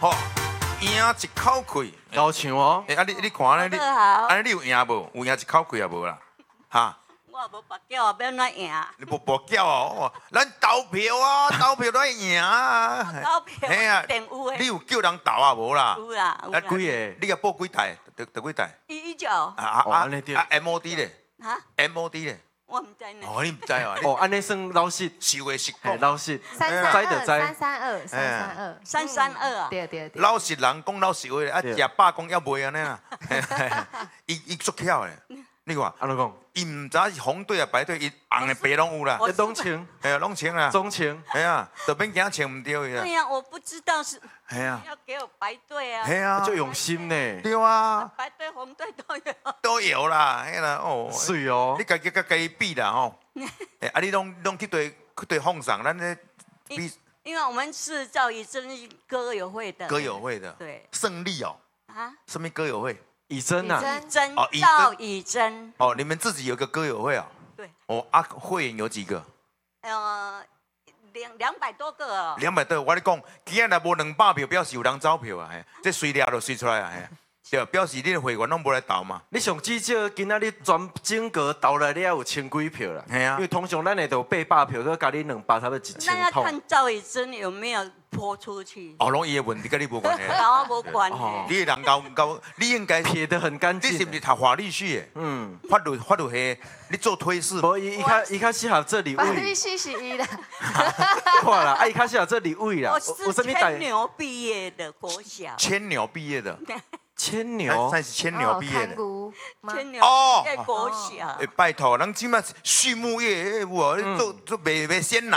好，赢一口气， 高唱哦。 啊你看咧，你有赢无？有赢一口气也无啦，哈。 我无跋筊啊，要哪赢？ 你无博缴哦，咱投票啊，投票都赢啊。 投票嘿啊， 定有诶。 你有叫人投啊无啦？ 有啦，有啦。 几个？ 你甲报几台？得几台？ 伊就 MOD 咧哈， ，MOD 咧。 我唔知呢。 哦，你唔知啊？ 哦，安尼算老实， 是话实嘿， 讲， 老实。 332，332，332， 啊。 对对对。 老实人讲老实话，啊，食饱讲要卖安尼啦。伊足巧诶，你看， 安怎讲？ 伊唔知是红队啊白队，伊红诶白拢有啦。 你拢穿， 哎呀，拢穿啦。 中穿。 哎呀，就免惊穿唔对呀。 对呀，我不知道是哎呀， 要给我白队啊。 哎呀， 就用心呢。 对啊， 白队、红队都有。 都有啦，嘿啦，哦。 水哦你。家己甲家比啦吼。哎，啊，你拢去对奉上，咱咧比因为我们是赵以真歌友会的。 歌友会的。 对。 胜利哦。 啊。 什么歌友会？ 以真呐。 真哦赵以真。 哦，你们自己有个歌友会啊？ 对。 哦啊，会员有几个 200多个哦。 200多，我跟你讲，今日若无200票，表示有人走票啊！嘿，这随了就随出来啊！嘿，对，表示你的会员拢无来投嘛。 你上至少今仔日全整个投来了有千几票啦。 嘿啊因为通常咱会有800票，都加你200，差不多1000 那要套。 看赵以真有没有泼出去。 哦，拢伊的问题跟你无关系。 然后无关哦系。 你的人高，你应该， 撇得很干你净。 是不是读法律系的？ 嗯。 法律系，你做推事。 无伊较适合做立法律委。 系是伊啦。 看啦，伊较适合做立委啦。 我是牵牛毕业的国小。 牵牛毕业的。 牵牛。 算是牵牛毕业的。 牵牛哦。 毕业国小。 拜托，人即马畜牧业有哦，做卖鲜奶